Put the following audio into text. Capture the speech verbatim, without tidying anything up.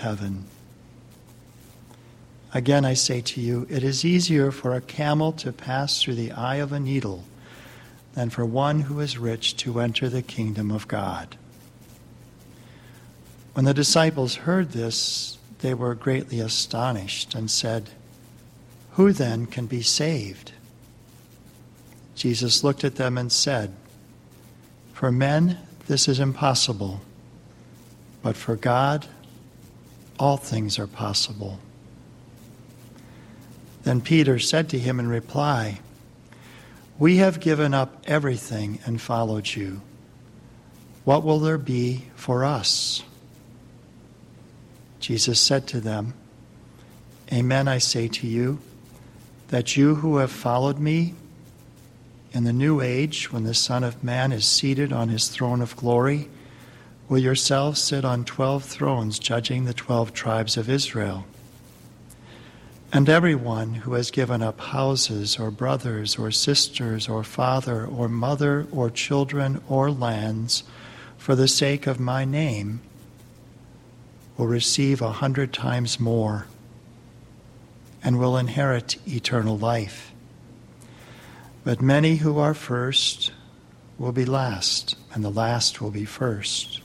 heaven. Again, I say to you, it is easier for a camel to pass through the eye of a needle than for one who is rich to enter the kingdom of God." When the disciples heard this, they were greatly astonished and said, "Who then can be saved?" Jesus looked at them and said, "For men this is impossible, but for God all things are possible." Then Peter said to him in reply, "We have given up everything and followed you. What will there be for us?" Jesus said to them, "Amen, I say to you, that you who have followed me, in the new age, when the Son of Man is seated on his throne of glory, will yourselves sit on twelve thrones, judging the twelve tribes of Israel. And everyone who has given up houses or brothers or sisters or father or mother or children or lands for the sake of my name will receive a hundred times more and will inherit eternal life. But many who are first will be last, and the last will be first."